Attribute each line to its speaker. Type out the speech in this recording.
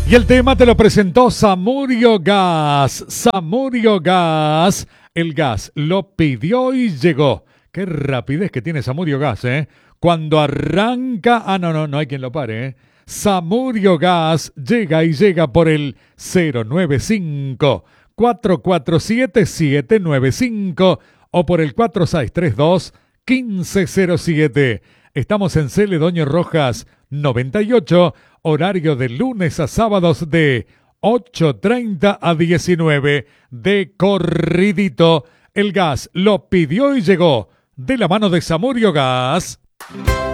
Speaker 1: Y el tema te lo presentó Samurio Gas. Samurio Gas. El gas lo pidió y llegó. Qué rapidez que tiene Samurio Gas, ¿eh? Cuando arranca... no hay quien lo pare, ¿eh? Samurio Gas llega y llega por el 095-447-795 o por el 4632-1507. Estamos en Celedonio Rojas 98, horario de lunes a sábados de 8:30 a 19, de corridito. El gas lo pidió y llegó, de la mano de Samurio Gas.